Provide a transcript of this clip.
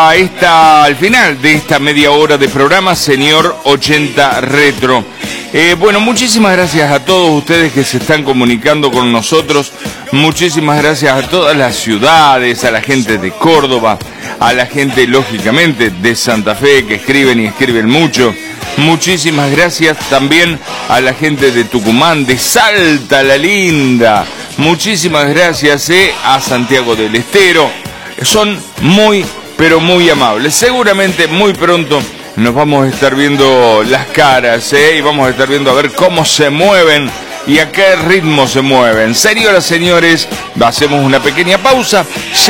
al final de esta media hora de programa, señor 80 Retro. Bueno, muchísimas gracias a todos ustedes que se están comunicando con nosotros. Muchísimas gracias a todas las ciudades, a la gente de Córdoba, a la gente, lógicamente, de Santa Fe, que escriben y escriben mucho. Muchísimas gracias también a la gente de Tucumán, de Salta la Linda. Muchísimas gracias a Santiago del Estero. Son muy, pero muy amables. Seguramente muy pronto nos vamos a estar viendo las caras, y vamos a estar viendo a ver cómo se mueven y a qué ritmo se mueven. Señoras, señores, hacemos una pequeña pausa.